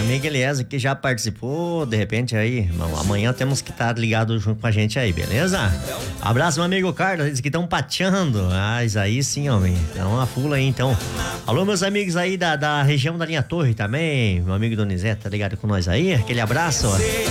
amigo Eliezer que já participou, de repente aí, irmão, amanhã temos que estar ligado junto com a gente aí, beleza? Abraço, meu amigo Carlos, eles que estão pateando. Mas aí sim, homem, dá uma fula aí então. Alô, meus amigos aí da região da Linha Torre também, meu amigo Donizete, tá ligado com nós aí? Aquele abraço, ó.